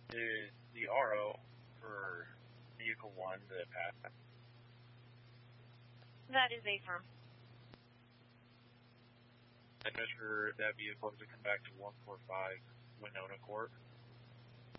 The RO for Vehicle 1, the path. That is affirm. I measure that vehicle to come back to 145 Winona Court.